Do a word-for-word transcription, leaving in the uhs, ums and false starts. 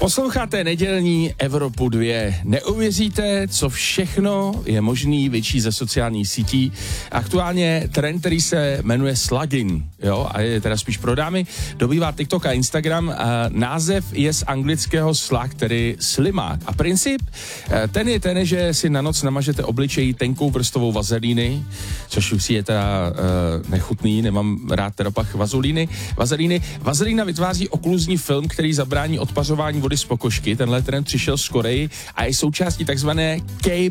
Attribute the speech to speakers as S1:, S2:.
S1: Posloucháte nedělní Evropu dva. Neuvěříte, co všechno je možný vyčíst ze sociálních sítí. Aktuálně trend, který se jmenuje slugging, jo, a je teda spíš pro dámy, dobývá TikTok a Instagram. A název je z anglického slug, tedy slimák. A princip, ten je ten, že si na noc namažete obličej tenkou vrstovou vazelíny, což už si je teda uh, nechutný, nemám rád teda pak vazolíny, vazelíny. Vazelína vytváří okluzní film, který zabrání odpařování vody z pokožky. Tenhle trend přišel z Koreji a je součástí takzvané K